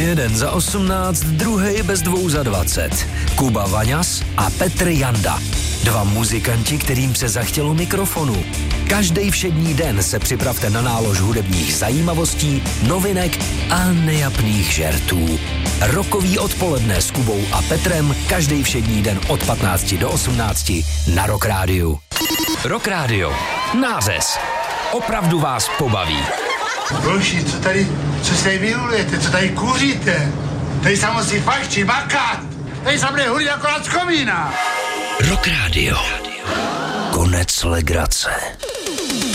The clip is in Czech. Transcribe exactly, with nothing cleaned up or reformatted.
Jeden za osmnáct, druhý bez dvou za dvacet. Kuba Vaňas a Petr Janda. Dva muzikanti, kterým se zachtělo mikrofonu. Každý všední den se připravte na nálož hudebních zajímavostí, novinek a nejapných žertů. Rokový odpoledne s Kubou a Petrem každý všední den od patnácti do osmnácti na Rock Rádiu. Rock Rádio. Nářez. Opravdu vás pobaví. Boži, co tady, co se tady vyhulujete, co tady kouříte? Tady se musí fakt či makat. Tady se bude hulit akorát z komína. Rock Rádio. Konec legrace.